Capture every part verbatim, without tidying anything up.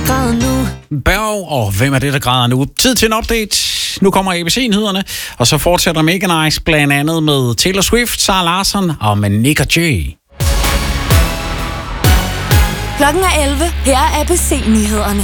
græder nu? Berg, og hvem er det, der græder nu? Tid til en update. Nu kommer A B C-nyhederne, og så fortsætter Mega Nice blandt andet med Taylor Swift, Sara Larsson og med Nick og Jay. Klokken er elleve. Her er A B C-nyhederne.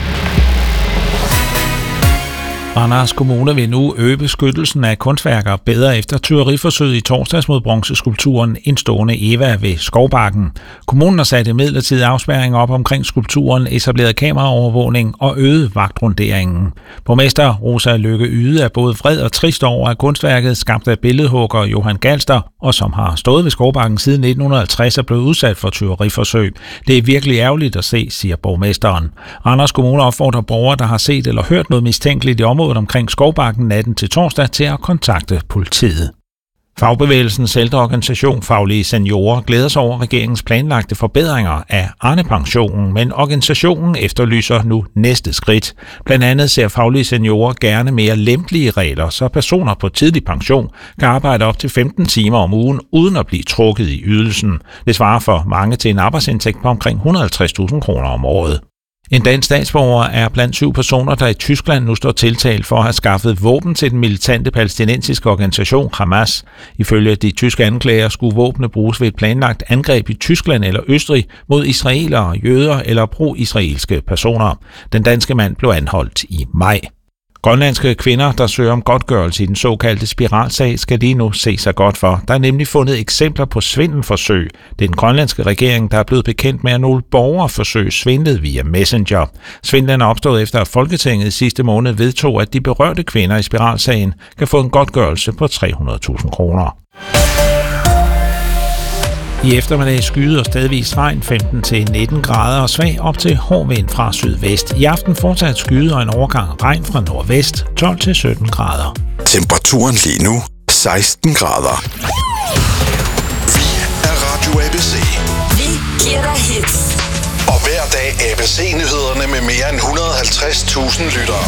Randers Kommune vil nu øge beskyttelsen af kunstværker bedre efter tyveriforsøget i torsdags mod bronzeskulpturen En stående Eva ved Skovbakken. Kommunen har sat en midlertidig afspærring op omkring skulpturen, etableret kameraovervågning og øget vagtrunderingen. Borgmester Rosa Lykke Yde er både vred og trist over, at kunstværket, skabt af billedhugger Johan Galster, og som har stået ved Skovbakken siden nitten halvtreds, er blevet udsat for tyveriforsøg. Det er virkelig ærgerligt at se, siger borgmesteren. Randers Kommune opfordrer borgere, der har set eller hørt noget mistænkeligt i området omkring Skovbakken natten til torsdag, til at kontakte politiet. Fagbevægelsens ældreorganisation Faglige Seniorer glæder sig over regeringens planlagte forbedringer af Arne-pensionen, men organisationen efterlyser nu næste skridt. Blandt andet ser Faglige Seniorer gerne mere lempelige regler, så personer på tidlig pension kan arbejde op til femten timer om ugen, uden at blive trukket i ydelsen. Det svarer for mange til en arbejdsindtægt på omkring et hundrede og halvtreds tusind kroner om året. En dansk statsborger er blandt syv personer, der i Tyskland nu står tiltalt for at have skaffet våben til den militante palæstinensiske organisation Hamas. Ifølge de tyske anklager skulle våbne bruges ved et planlagt angreb i Tyskland eller Østrig mod israelere, jøder eller pro-israelske personer. Den danske mand blev anholdt i maj. Grønlandske kvinder, der søger om godtgørelse i den såkaldte spiralsag, skal lige nu se sig godt for. Der er nemlig fundet eksempler på svindelforsøg. Det er den grønlandske regering, der er blevet bekendt med, at nogle borgerforsøg svindlede via Messenger. Svindlen er opstået efter, at Folketinget sidste måned vedtog, at de berørte kvinder i spiralsagen kan få en godtgørelse på tre hundrede tusind kroner. I eftermiddag skyder og stedvis regn femten til nitten grader og svag op til hård vind fra sydvest. I aften fortsat skyder og en overgang regn fra nordvest tolv til sytten grader. Temperaturen lige nu seksten grader. Vi er Radio A B C. Vi giver dig hits. Og hver dag A B C-nyhederne med mere end et hundrede og halvtreds tusind lyttere.